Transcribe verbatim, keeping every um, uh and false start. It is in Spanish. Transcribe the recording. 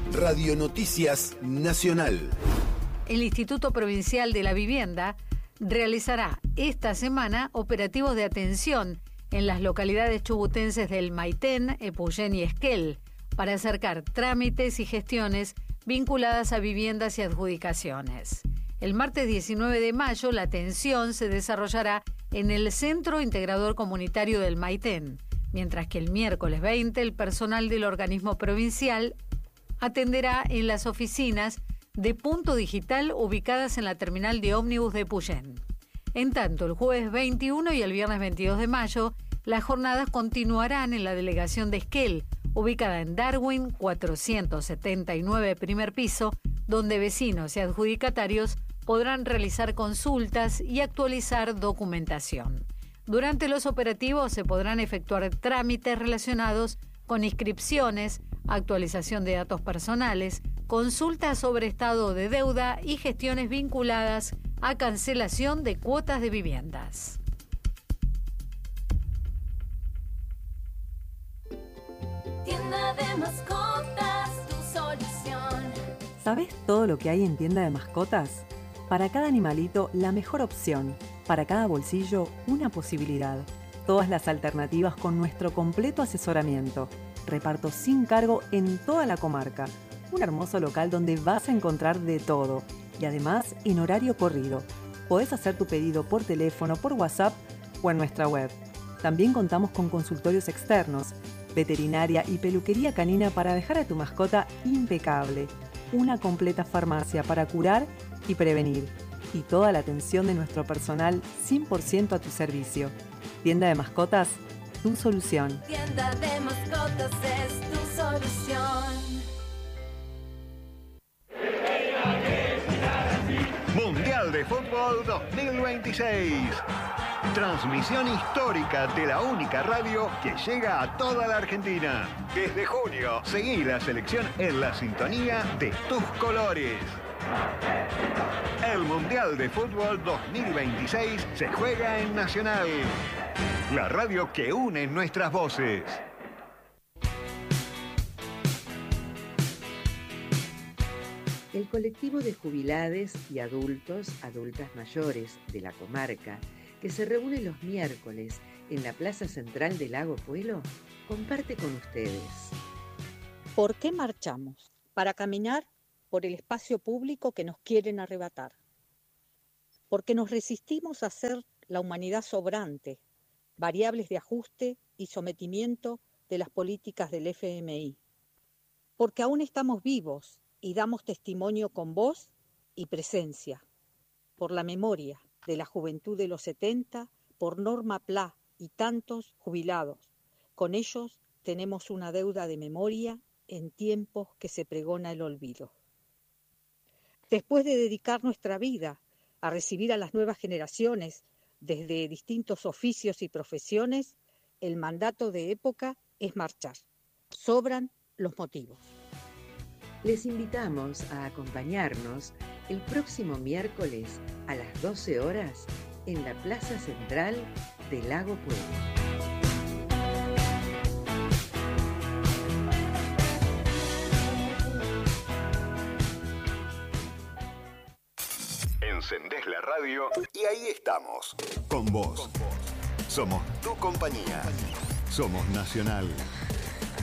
Radio Noticias Nacional. El Instituto Provincial de la Vivienda realizará esta semana operativos de atención en las localidades chubutenses del Maitén, Epuyén y Esquel para acercar trámites y gestiones vinculadas a viviendas y adjudicaciones. El martes diecinueve de mayo la atención se desarrollará en el Centro Integrador Comunitario del Maitén, mientras que el miércoles veinte el personal del organismo provincial atenderá en las oficinas de Punto Digital ubicadas en la terminal de ómnibus de Epuyén. En tanto, el jueves veintiuno y el viernes veintidós de mayo, las jornadas continuarán en la delegación de Esquel, ubicada en Darwin cuatrocientos setenta y nueve primer piso, donde vecinos y adjudicatarios podrán realizar consultas y actualizar documentación. Durante los operativos se podrán efectuar trámites relacionados con inscripciones, actualización de datos personales, consultas sobre estado de deuda y gestiones vinculadas a cancelación de cuotas de viviendas. Tienda de mascotas, tu solución. ¿Sabes todo lo que hay en Tienda de Mascotas? Para cada animalito, la mejor opción. Para cada bolsillo, una posibilidad. Todas las alternativas con nuestro completo asesoramiento. Reparto sin cargo en toda la comarca. Un hermoso local donde vas a encontrar de todo. Y además, en horario corrido. Podés hacer tu pedido por teléfono, por WhatsApp o en nuestra web. También contamos con consultorios externos, veterinaria y peluquería canina para dejar a tu mascota impecable. Una completa farmacia para curar y prevenir. Y toda la atención de nuestro personal cien por ciento a tu servicio. Tienda de Mascotas, tu solución. Tienda de mascotas es tu solución. Mundial de Fútbol dos mil veintiséis. Transmisión histórica de la única radio que llega a toda la Argentina. Desde junio, seguí la selección en la sintonía de tus colores. El Mundial de Fútbol dos mil veintiséis se juega en Nacional, la radio que une nuestras voces. El colectivo de jubilades y adultos, adultas mayores de la comarca, que se reúne los miércoles en la Plaza Central del Lago Puelo, comparte con ustedes. ¿Por qué marchamos? Para caminar por el espacio público que nos quieren arrebatar. Porque nos resistimos a ser la humanidad sobrante, variables de ajuste y sometimiento de las políticas del F M I. Porque aún estamos vivos y damos testimonio con voz y presencia. Por la memoria de la juventud de los setenta, por Norma Pla y tantos jubilados. Con ellos tenemos una deuda de memoria en tiempos que se pregona el olvido. Después de dedicar nuestra vida a recibir a las nuevas generaciones desde distintos oficios y profesiones, el mandato de época es marchar. Sobran los motivos. Les invitamos a acompañarnos el próximo miércoles a las doce horas en la Plaza Central del Lago Puelo. Encendés la radio y ahí estamos, con vos. Somos tu compañía. Somos Nacional.